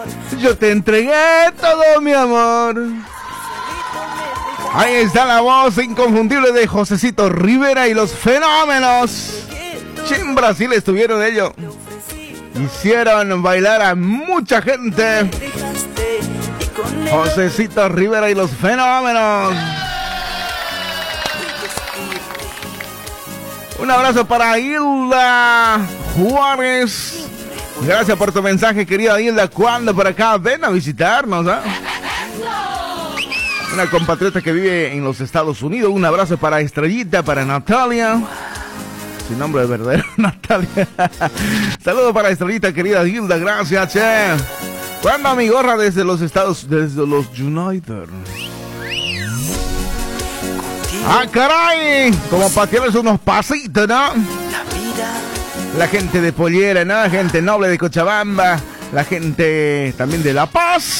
Yo te entregué todo mi amor. Ahí está la voz inconfundible de Josecito Rivera y los Fenómenos. En Brasil estuvieron ellos. Hicieron bailar a mucha gente. Josecito Rivera y los Fenómenos. Un abrazo para Hilda Juárez. Gracias por tu mensaje, querida Hilda. ¿Cuándo por acá? Ven a visitarnos, ¿eh? Una compatriota que vive en los Estados Unidos. Un abrazo para Estrellita, para Natalia. Sin nombre de verdadero, Natalia. Saludos para Estrellita, querida Hilda. Gracias, che. ¿Cuándo mi gorra desde los Estados, desde los United? ¡Ah, caray! Como para tirarles unos pasitos, ¿no? La gente de Pollera, ¿no? Gente noble de Cochabamba. La gente también de La Paz.